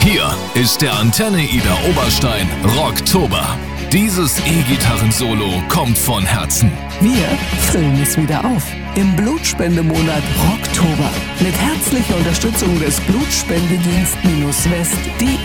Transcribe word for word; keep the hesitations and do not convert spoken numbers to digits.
Hier ist der Antenne Ida Oberstein Rocktober. Dieses E-Gitarren-Solo kommt von Herzen. Wir füllen es wieder auf im Blutspendemonat Rocktober mit herzlicher Unterstützung des Blutspendedienst-West.